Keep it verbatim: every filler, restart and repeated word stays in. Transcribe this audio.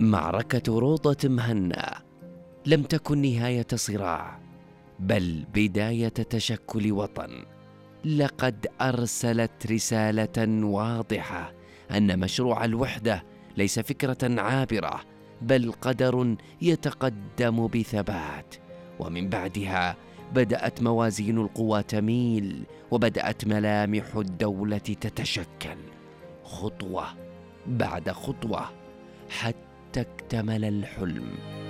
معركة روضة مهنا لم تكن نهاية صراع، بل بداية تشكل وطن. لقد أرسلت رسالة واضحة أن مشروع الوحدة ليس فكرة عابرة، بل قدر يتقدم بثبات. ومن بعدها بدأت موازين القوى تميل، وبدأت ملامح الدولة تتشكل خطوة بعد خطوة، حتى اكتمل الحلم.